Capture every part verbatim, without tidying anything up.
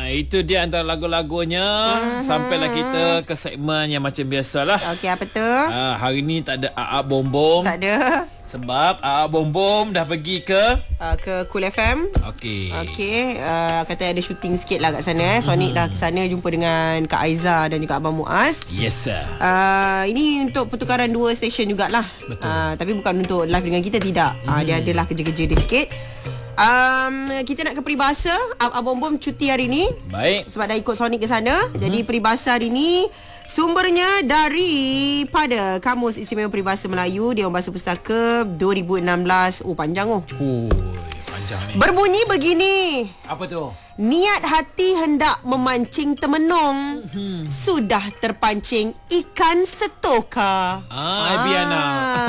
itu dia antara lagu-lagunya. uh-huh. Sampailah kita ke segmen yang macam biasalah. Okey, apa tu? uh, Hari ni tak ada Aap Bom Bom. Tak ada. Sebab Aap Bom Bom dah pergi ke uh, Ke Cool F M. Okey. Okey, uh, kata ada syuting sikit lah kat sana. eh. Sonic hmm. dah ke sana jumpa dengan Kak Aiza dan juga Abang Muaz. Yes sir. Uh, ini untuk pertukaran dua stesen jugalah. Betul. Uh, tapi bukan untuk live dengan kita, tidak. hmm. uh, Dia adalah kerja-kerja dia sikit. Um, kita nak ke peribahasa. Abang Bom cuti hari ni. Baik. Sebab dah ikut Sonic ke sana. hmm. Jadi peribahasa hari ni sumbernya daripada Kamus Istimewa Peribahasa Melayu, Dewan Bahasa Pustaka dua ribu enam belas. Oh, panjang oh. Oh, panjang ni. Berbunyi begini. Apa tu? Niat hati hendak memancing temenung, hmm. sudah terpancing ikan setoka. Ah, Ebiana.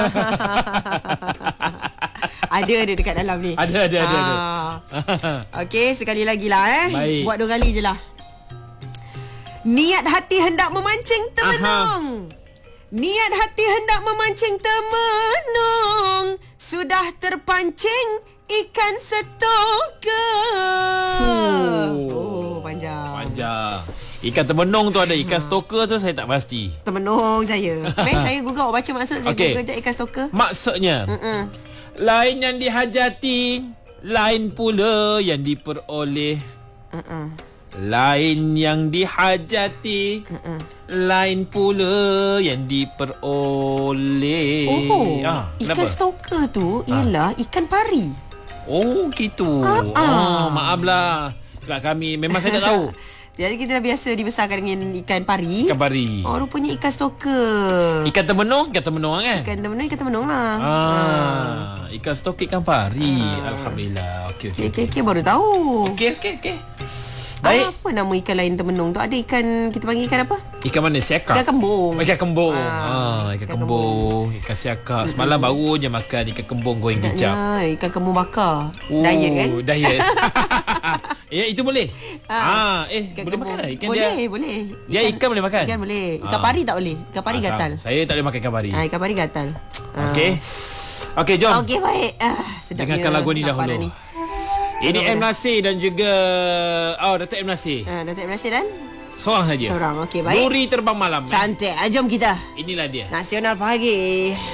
Ada ada dekat dalam ni. Ada ada ada. ada. Okey, sekali lagi lah eh. Baik. Buat dua kali je lah. Niat hati hendak memancing temenung. Aha. Niat hati hendak memancing temenung, sudah terpancing ikan setoka. Oh, oh panjang. Panjang. Ikan temenung tu ada, ikan stoker tu saya tak pasti. Temenung saya. Baik, saya Google baca maksud. Saya okay. Google je ikan stoker. Maksudnya Mm-mm. lain yang dihajati, lain pula yang diperoleh. Uh-uh. Lain yang dihajati, uh-uh. lain pula yang diperoleh. Oh, ah, ikan stoker tu ialah ah. ikan pari. Oh, gitu. Ah, ah. Oh, maaflah. Sebab kami memang saya tak tahu. Jadi kita dah biasa dibesarkan dengan ikan pari. Ikan pari. Oh, rupanya ikan stoker. Ikan temenung, ikan temenung kan? Ikan temenung, ikan temenung lah. Ah, ah. Ikan stoker, ikan pari. Ah. Alhamdulillah. Okey, okey. Okey, okey, baru tahu. Okey, okey, okey. Baik. Apa nama ikan lain temenung tu? Ada ikan, kita panggil ikan apa? Ikan mana? Siakak. Ikan kembung. Ikan kembung. Ah, ah ikan, ikan kembung. kembung. Ikan siakak. Semalam mm-hmm. baru je makan ikan kembung goreng kicap. Ikan kembung bakar. Oh, diet kan? Diet. Ya, itu boleh. Ah, ah eh ikan boleh kembung. makan lah ikan boleh, dia. Boleh, boleh. Dia ikan, ikan boleh makan. Ikan boleh. Ikan ah. pari tak boleh. Ikan pari ah, gatal. Saya tak boleh makan ikan pari. Ah, ikan pari gatal. Okey. Okey, jom. Okey, baik. Ah, sedapnya. Dengarkan lagu ni dahulu. Ni. Ini M. Nasir dan juga oh, Datuk M. Nasir. Ah, Datuk M. Nasir dan seorang saja. Seorang. Okey, baik. Nuri Terbang Malam. Cantik. Ah, jom kita. Inilah dia. Nasional Pagi.